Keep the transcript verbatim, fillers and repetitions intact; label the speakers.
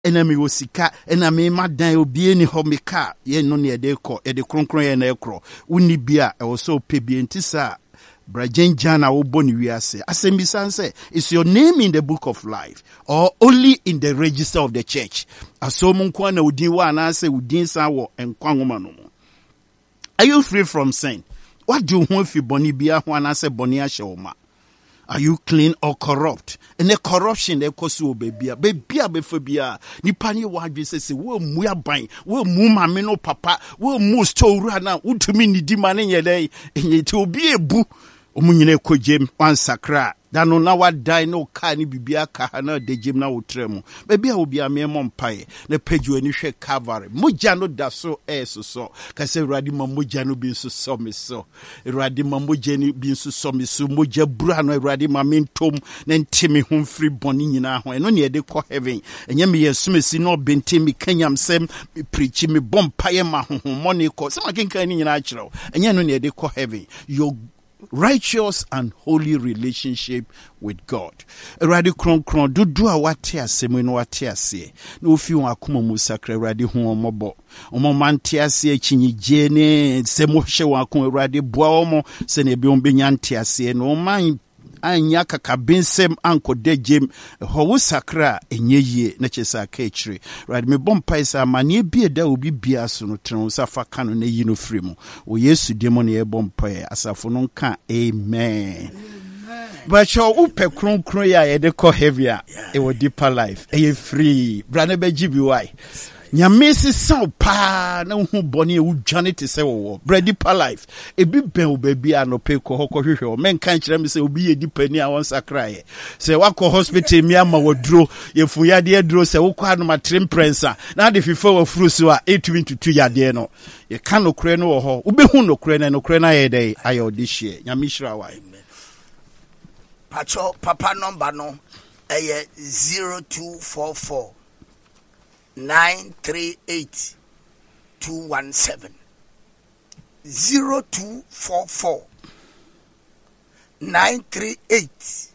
Speaker 1: enami osika enami madan obi eni ho meka ye no ne de kɔ ye de kronkron ye na ekro woni bia e wo so pebie ntisa Brajen Jana wo boni wiase asembisa nse is your name in the book of life or only in the register of the church aso nko na udin wa na ase udin san wo enkwa nwoma no mo. Are you free from sin? What do you want if you boni bia ho na ase boni ahye wo ma? Are you clean or corrupt? And the corruption they cause you baby, baby, befobia. Ni pani wadwe say say we mu aban, we mu mame no papa, we mu store na utumi ni di mane yede, enye ti obi ebu. Omunyine ko jem wan sakra. Da no na wadai no ka ni bibia ka na de jem na wotremu. Baby a obi ame mpae, na page ani hwe Calvary. Mogya no da so eso so. Ka se Awurade ma mogya no bi so so me so. Awurade ma mogya ni bi so so me so. Mogya bura no Awurade ma mentom na ntimi ho mfiri boni nyina ho. Eno ne de kɔ heaven. Enye me yesumesi no bente mi kanyam sem preach me bompae ma ho money kɔ. Se ma kenkan ni nyina akyerɛw. Enye no ne de kɔ heaven. Your righteous and holy relationship with God. Eradi kron kron dudu a wate asemu no wate ase. No fi won akoma mu sakra eradi hu omobo. Omo mante ase chinyije ne semo hye won akoma eradi boa omo se ne bi on benya nte ase no man anya kakabensem anko dejem ho wo sakra enyeye na chesa ka echire right me bompai sa mane bia da obi bia so no tren sa fa kanu na yi no free mu o Yesu demo na e bompai asafo no nka amen. But your upe kron kron ya e de ko heavier e wo deeper life e free brane be gibi why nyamesi sa pa na hu boni e wudwane te se wo bready pa life e bi ben o baby anope ko hokɔ hwehwɛ o men kan kyerɛ me se obi ye dipa ni a won sakrae se wakɔ hospital mi ama woduro ye fu yade aduro se wo kɔ anoma trim prensa na de fifa wa furu so a etumi tutu yade no ye kan no kure no wo ho wo be hu no kure na no kure na ye dey ayo de hye nyamishira wa
Speaker 2: pacho papa number no eye zero two four four nine three eight two one seven zero two four four nine three eight